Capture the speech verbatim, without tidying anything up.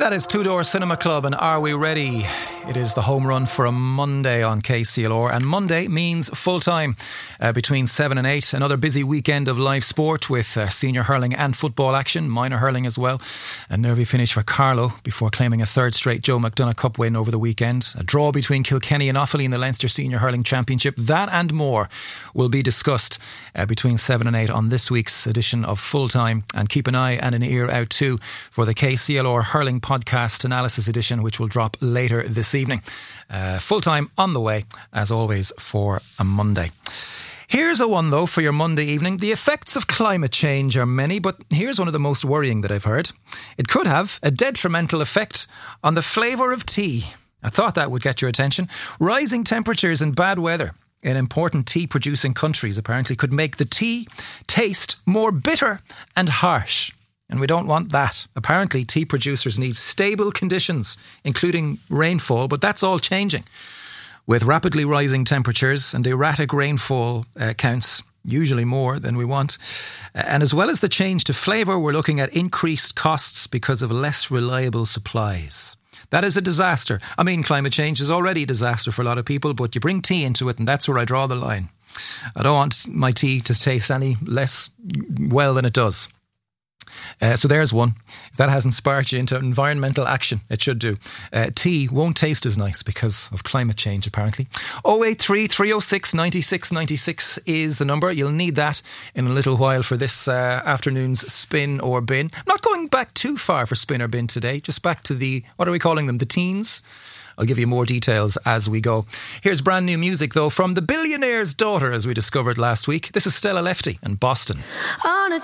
That is Two Door Cinema Club and Are We Ready? It is the home run for a Monday on K C L R, and Monday means full time uh, between seven and eight. Another busy weekend of live sport with uh, senior hurling and football action, minor hurling as well. A nervy finish for Carlow before claiming a third straight Joe McDonagh Cup win over the weekend. A draw between Kilkenny and Offaly in the Leinster Senior Hurling Championship. That and more will be discussed uh, between seven and eight on this week's edition of Full Time. And keep an eye and an ear out too for the K C L R Hurling Podcast Analysis Edition, which will drop later this evening. Uh, full time on the way, as always, for a Monday. Here's a one, though, for your Monday evening. The effects of climate change are many, but here's one of the most worrying that I've heard. It could have a detrimental effect on the flavour of tea. I thought that would get your attention. Rising temperatures and bad weather in important tea-producing countries apparently could make the tea taste more bitter and harsh. And we don't want that. Apparently, tea producers need stable conditions, including rainfall, but that's all changing. With rapidly rising temperatures and erratic rainfall uh, counts, usually more than we want. And as well as the change to flavour, we're looking at increased costs because of less reliable supplies. That is a disaster. I mean, climate change is already a disaster for a lot of people, but you bring tea into it, and that's where I draw the line. I don't want my tea to taste any less well than it does. Uh, so there's one. If that hasn't sparked you into environmental action, it should do. Uh, tea won't taste as nice because of climate change, apparently. oh eight three, three oh six, nine six nine six is the number. You'll need that in a little while for this uh, afternoon's Spin or Bin. I'm not going back too far for Spin or Bin today, just back to the, what are we calling them, the teens? I'll give you more details as we go. Here's brand new music, though, from the billionaire's daughter, as we discovered last week. This is Stella Lefty and Boston. On a